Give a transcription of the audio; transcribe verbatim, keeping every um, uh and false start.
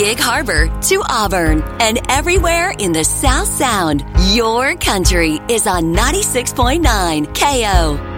Gig Harbor to Auburn and everywhere in the South Sound. Your country is on ninety-six point nine K O.